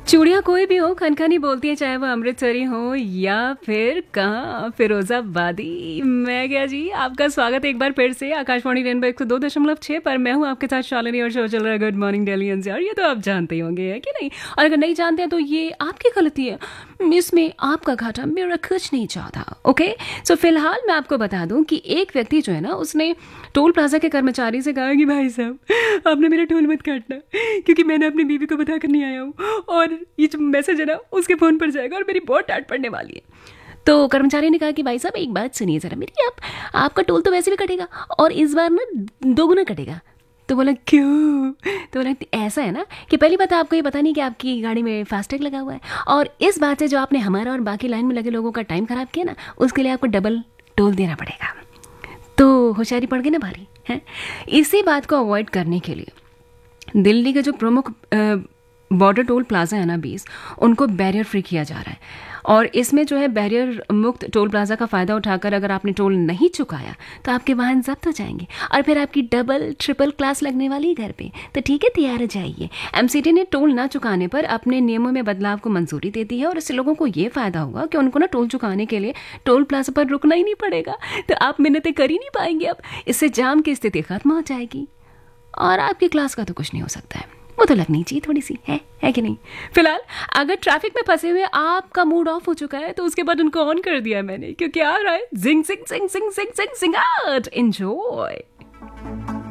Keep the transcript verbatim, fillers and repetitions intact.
चूड़ियाँ कोई भी हो, खनखनी बोलती है, चाहे वो अमृतसरी हो या फिर कहाँ फिरोजाबादी। मैं क्या जी, आपका स्वागत है एक बार फिर से आकाशवाणी रेनबो एक सौ दो दशमलव छः पर। मैं हूँ आपके साथ शालिनी और शो चल रहा है गुड मॉर्निंग दिल्ली एनसीआर। ये तो आप जानते ही होंगे, है कि नहीं? और अगर नहीं जानते हैं तो ये आपकी गलती है, इसमें आपका घाटा मेरा कुछ नहीं चाहता। ओके, सो फिलहाल मैं आपको बता दूं कि एक व्यक्ति जो है ना, उसने टोल प्लाजा के कर्मचारी से कहा कि भाई साहब आपने मेरा टोल मत काटना, क्योंकि मैंने अपनी बीवी को बता कर नहीं आया हूँ और ये जो मैसेज है ना उसके फ़ोन पर जाएगा और मेरी बहुत डांट पड़ने वाली है। तो कर्मचारी ने कहा कि भाई साहब एक बात सुनिए ज़रा मेरी, आप आपका टोल तो वैसे भी कटेगा और इस बार ना दोगुना कटेगा। तो बोला क्यों? तो बोला ऐसा है ना कि पहली बात आपको ये पता नहीं कि आपकी गाड़ी में फास्टैग लगा हुआ है, और इस बात से जो आपने हमारा और बाकी लाइन में लगे लोगों का टाइम ख़राब किया ना, उसके लिए आपको डबल टोल देना पड़ेगा। तो होशियारी पड़ गई ना भारी है। इसी बात को अवॉइड करने के लिए दिल्ली के जो प्रमुख बॉर्डर टोल प्लाजा है ना बीस, उनको बैरियर फ्री किया जा रहा है। और इसमें जो है बैरियर मुक्त टोल प्लाजा का फ़ायदा उठाकर अगर आपने टोल नहीं चुकाया तो आपके वाहन जब्त हो जाएंगे और फिर आपकी डबल ट्रिपल क्लास लगने वाली है घर पे। तो ठीक है, तैयार हो जाइए। एमसीटी ने टोल ना चुकाने पर अपने नियमों में बदलाव को मंजूरी दे दी है और इससे लोगों को ये फ़ायदा होगा कि उनको ना टोल चुकाने के लिए टोल प्लाजा पर रुकना ही नहीं पड़ेगा। तो आप मिन्नतें कर ही नहीं पाएंगे। अब इससे जाम की स्थिति खत्म हो जाएगी और आपकी क्लास का तो कुछ नहीं हो सकता है, वो तो लगनी चाहिए थोड़ी सी, है है कि नहीं? फिलहाल अगर ट्रैफिक में फंसे हुए आपका मूड ऑफ हो चुका है तो उसके बाद उनको ऑन कर दिया मैंने, क्योंकि आ रहा है जिंग जिंग जिंग जिंग जिंग जिंग जिंग आउट। एंजॉय।